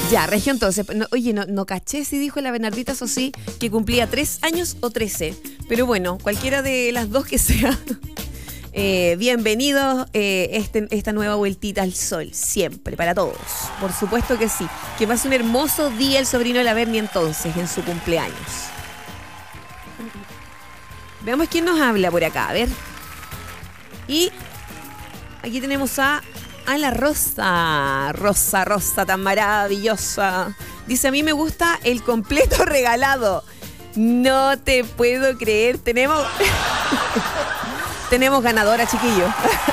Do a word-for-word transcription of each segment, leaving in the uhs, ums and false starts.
Ya, Regio, entonces, no, oye, no, no caché si dijo la Bernardita Sosí que cumplía tres años o trece. Pero bueno, cualquiera de las dos que sea. Eh, bienvenidos eh, este, esta nueva vueltita al sol, siempre, para todos. Por supuesto que sí. Que pase un hermoso día el sobrino de la Berni entonces, en su cumpleaños. Veamos quién nos habla por acá, a ver. Y aquí tenemos a... A la Rosa, Rosa, Rosa, tan maravillosa. Dice, a mí me gusta el completo regalado. No te puedo creer. Tenemos... Tenemos ganadora, chiquillo.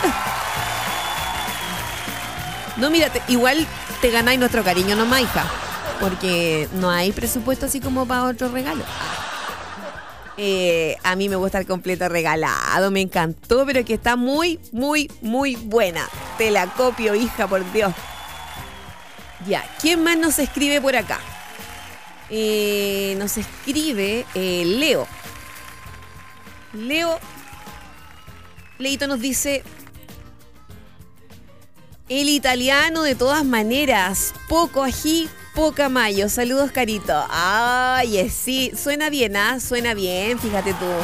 No, mírate, igual te ganáis nuestro cariño nomás, hija. Porque no hay presupuesto así como para otro regalo. Eh, a mí me gusta el completo regalado, me encantó, pero que está muy, muy, muy buena. Te la copio, hija, por Dios. Ya, ¿quién más nos escribe por acá? Eh, nos escribe eh, Leo. Leo, Leito nos dice... El italiano de todas maneras, poco ají, poca mayo. Saludos, Carito. Ay, sí, suena bien, ¿ah? ¿eh? Suena bien, fíjate tú.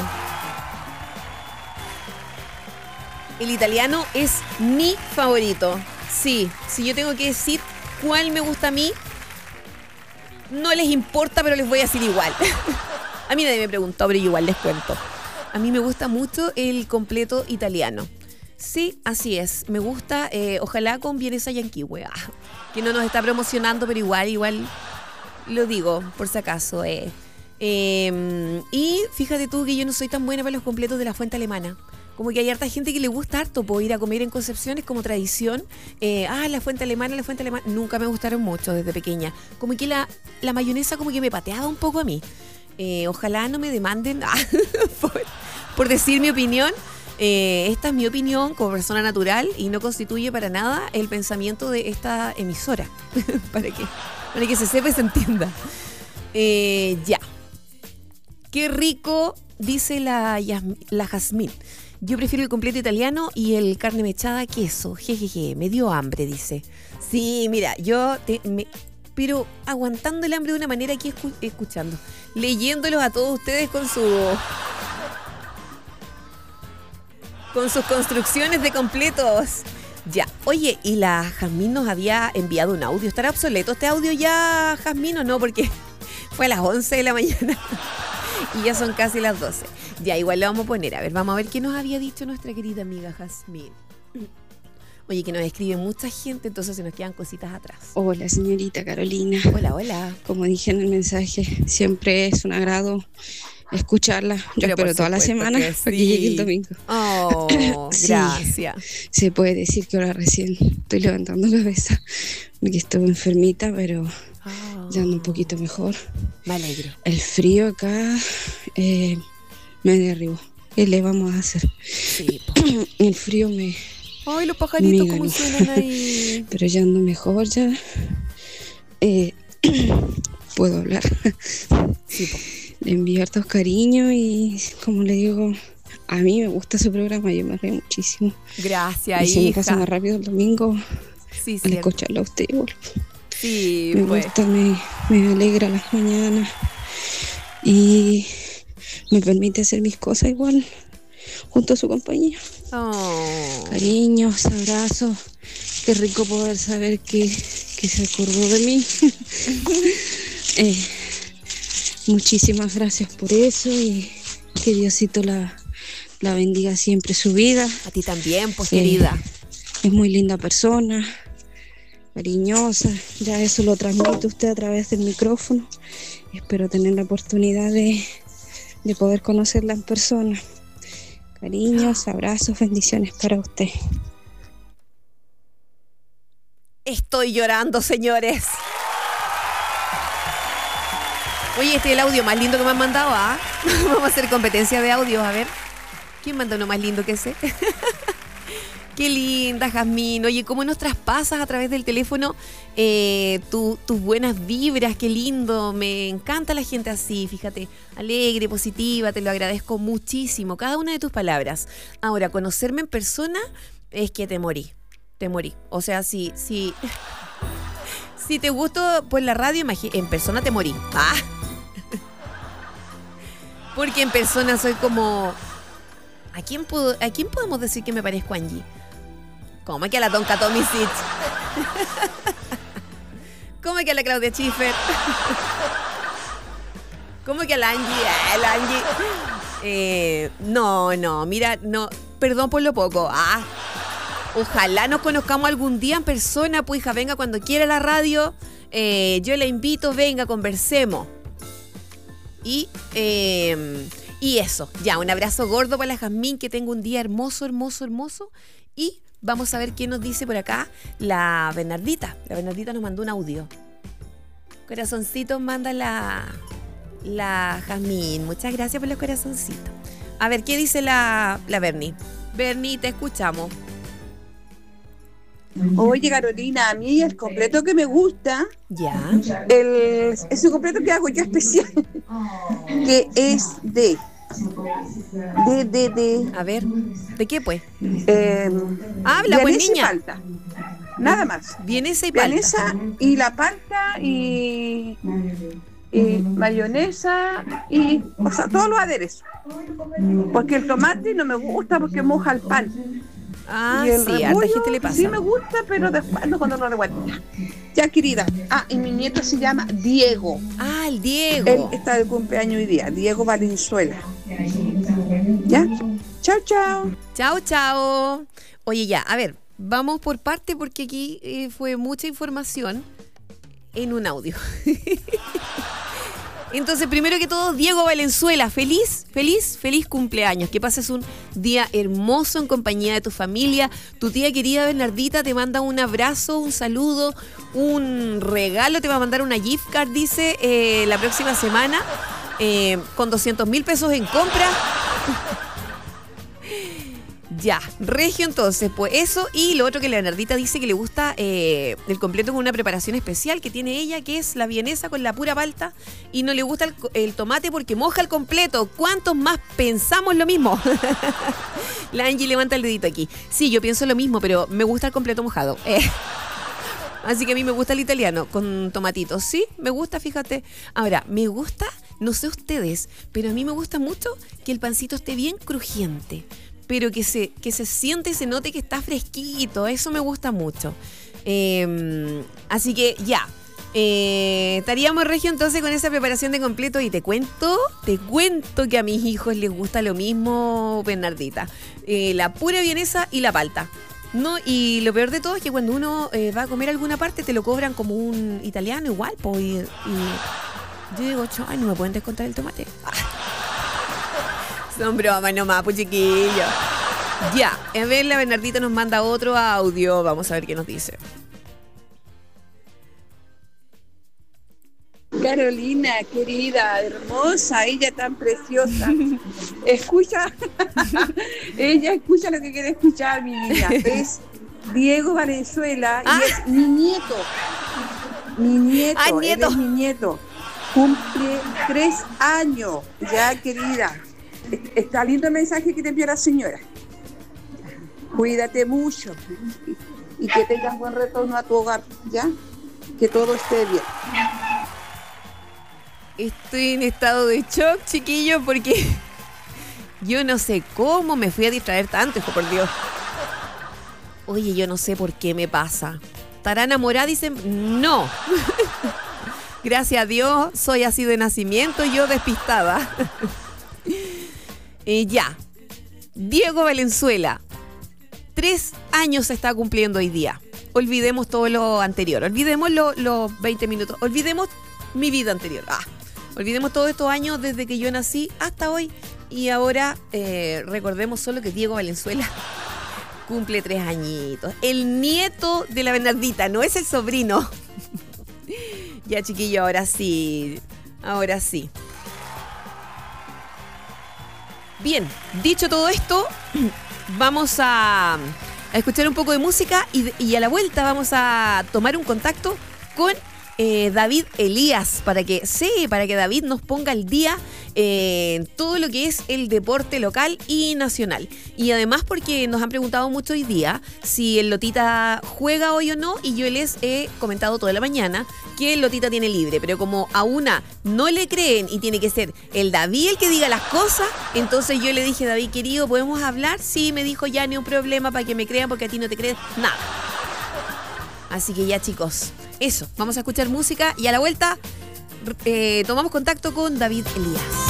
El italiano es mi favorito. Sí, si yo tengo que decir cuál me gusta a mí, no les importa, pero les voy a decir igual. A mí nadie me preguntó, pero yo igual les cuento. A mí me gusta mucho el completo italiano. Sí, así es. Me gusta, eh, ojalá con vienesa yanquihue, que no nos está promocionando, pero igual, igual lo digo, por si acaso. Eh. Eh, y fíjate tú que yo no soy tan buena para los completos de la fuente alemana. Como que hay harta gente que le gusta harto, puedo ir a comer en Concepción, es como tradición. Eh, ah, la fuente alemana, la fuente alemana. Nunca me gustaron mucho desde pequeña. Como que la, la mayonesa como que me pateaba un poco a mí. Eh, ojalá no me demanden por, por decir mi opinión. Eh, esta es mi opinión como persona natural y no constituye para nada el pensamiento de esta emisora. para, que, para que se sepa y se entienda. Eh, ya. Qué rico, dice la, la Jazmín. Yo prefiero el completo italiano y el carne mechada queso. Jejeje, me dio hambre, dice. Sí, mira, yo... Te, me, pero aguantando el hambre de una manera aquí escu- escuchando. Leyéndolos a todos ustedes con su... Con sus construcciones de completos. Ya. Oye, y la Jazmín nos había enviado un audio. ¿Estará obsoleto este audio ya, Jazmín, o no? Porque fue a las once de la mañana y ya son casi las doce. Ya, igual lo vamos a poner. A ver, vamos a ver qué nos había dicho nuestra querida amiga Jazmín. Oye, que nos escribe mucha gente, entonces se nos quedan cositas atrás. Hola, señorita Carolina. Hola, hola. Como dije en el mensaje, siempre es un agrado escucharla. Yo Pero espero toda la semana que para sí. que llegue el domingo. Oh, Sí. Gracias. Se puede decir que ahora recién estoy levantando la cabeza porque estuve enfermita, pero Oh, ya ando un poquito mejor. me alegro. El frío acá eh, me derribó. ¿Qué le vamos a hacer? Sí, po. El frío me... Ay, los pajaritos, me ¿cómo ganó. suenan ahí? Pero ya ando mejor, ya. Eh, puedo hablar. Sí, po. Le envío hartos cariños y, como le digo, a mí me gusta su programa, yo me río muchísimo. Gracias, Y se me pasa hija. más rápido el domingo Sí, al cierto. escucharlo a usted igual. Sí, Me pues. gusta, me, me alegra las mañanas y me permite hacer mis cosas igual junto a su compañía. Oh. Cariños, abrazos, qué rico poder saber que, que se acordó de mí. eh, muchísimas gracias por eso y que Diosito la, la bendiga siempre su vida. A ti también, pues, Eh, querida. Es muy linda persona, cariñosa, ya eso lo transmite usted a través del micrófono. Espero tener la oportunidad de, de poder conocerla en persona. Cariños, abrazos, bendiciones para usted. Estoy llorando, señores. Oye, este es el audio más lindo que me han mandado, ¿ah? Vamos a hacer competencia de audios, a ver. ¿Quién manda uno más lindo que ese? Qué linda, Jazmín. Oye, ¿cómo nos traspasas a través del teléfono eh, tu, tus buenas vibras? Qué lindo. Me encanta la gente así, fíjate. Alegre, positiva, te lo agradezco muchísimo. Cada una de tus palabras. Ahora, conocerme en persona es que te morí. Te morí. O sea, si, si, Si te gusto por la radio, imagi- en persona te morí. Ah. Porque en persona soy como... ¿A quién, puedo, ¿A quién podemos decir que me parezco a Angie? ¿Cómo que a la Tonka Tomisic? ¿Cómo que a la Claudia Schiffer? ¿Cómo que a la Angie? Ah, la Angie. Eh, no, no, mira, no, perdón por lo poco. Ah, ojalá nos conozcamos algún día en persona, pues hija, venga cuando quiera a la radio. Eh, yo la invito, venga, conversemos. Y, eh, y eso, ya, un abrazo gordo para la Jazmín, que tenga un día hermoso, hermoso, hermoso. Y vamos a ver qué nos dice por acá la Bernardita. La Bernardita nos mandó un audio. Corazoncitos manda la, la Jazmín. Muchas gracias por los corazoncitos. A ver, ¿qué dice la, la Berni? Berni, te escuchamos. Oye, Carolina, a mí el completo que me gusta, Ya. el, es un completo que hago yo especial, que es de, de, de, de, A ver, ¿de qué pues? eh, Habla, pues, vienesa y niña. palta, nada más. Vienesa y palta. Vienesa y la palta y, y mayonesa y, o sea, todos los aderezos. Porque el tomate no me gusta porque moja el pan. Ah, Y el sí, a harta repollo gente le pasa. sí me gusta, pero después no cuando lo revuelvo. Ya, querida. Ah, y mi nieto se llama Diego. Ah, el Él Diego. está de cumpleaños hoy día. Diego Valenzuela. ¿Ya? Chao, chao. Chao, chao. Oye, ya, a ver, vamos por parte porque aquí eh, fue mucha información en un audio. Entonces, primero que todo, Diego Valenzuela, feliz, feliz, feliz cumpleaños. Que pases un día hermoso en compañía de tu familia. Tu tía querida Bernardita te manda un abrazo, un saludo, un regalo. Te va a mandar una gift card, dice, eh, la próxima semana, eh, con doscientos mil pesos en compra. Ya, regio entonces, pues eso. Y lo otro que la Bernardita dice que le gusta eh, el completo con una preparación especial que tiene ella, que es la vienesa con la pura palta. Y no le gusta el, el tomate porque moja el completo. ¿Cuántos más pensamos lo mismo? La Angie levanta el dedito aquí. Sí, yo pienso lo mismo, pero me gusta el completo mojado. Eh. Así que a mí me gusta el italiano con tomatitos. Sí, me gusta, fíjate. Ahora, me gusta, no sé ustedes, pero a mí me gusta mucho que el pancito esté bien crujiente. Pero que se, que se siente y se note que está fresquito. Eso me gusta mucho. Eh, así que ya. Eh, estaríamos regio entonces con esa preparación de completo. Y te cuento, te cuento que a mis hijos les gusta lo mismo, Bernardita. Eh, la pura vienesa y la palta. No, y lo peor de todo es que cuando uno eh, va a comer alguna parte te lo cobran como un italiano igual. Po, y, y yo digo, ay, no me pueden descontar el tomate. Ah. Son bromas nomás, pues chiquillo. Ya, a ver, la Bernardita nos manda otro audio. Vamos a ver qué nos dice. Carolina, querida, hermosa, ella tan preciosa. Escucha, ella escucha lo que quiere escuchar, mi niña. Es Diego Valenzuela Ah. y es mi nieto. Mi nieto, Ah, él nieto. es mi nieto. Cumple tres años, ya, querida. Está lindo el mensaje que te envió la señora. Cuídate mucho y que tengas buen retorno a tu hogar, ¿ya? Que todo esté bien. Estoy en estado de shock, chiquillos, porque yo no sé cómo me fui a distraer tanto, hijo, por Dios. Oye, yo no sé por qué me pasa. ¿Estará enamorada? Dicen, no. Gracias a Dios, soy así de nacimiento, yo despistada. Eh, ya, Diego Valenzuela, tres años se está cumpliendo hoy día. Olvidemos todo lo anterior, olvidemos los lo veinte minutos, olvidemos mi vida anterior. Ah, olvidemos todos estos años desde que yo nací hasta hoy. Y ahora eh, recordemos solo que Diego Valenzuela cumple tres añitos. El nieto de la Bernardita, no es el sobrino. Ya, chiquillo, ahora sí, ahora sí. Bien, dicho todo esto, vamos a, a escuchar un poco de música y, y a la vuelta vamos a tomar un contacto con eh, David Elías, para que, sí, para que David nos ponga al día eh, en todo lo que es el deporte local y nacional. Y además porque nos han preguntado mucho hoy día si el Lotita juega hoy o no, y yo les he comentado toda la mañana que el Lotita tiene libre, pero como a una no le creen y tiene que ser el David el que diga las cosas, entonces yo le dije, David querido, ¿podemos hablar? Sí, me dijo, ya, ni un problema, para que me crean, porque a ti no te crees nada. Así que ya, chicos, eso, vamos a escuchar música y a la vuelta eh, tomamos contacto con David Elías.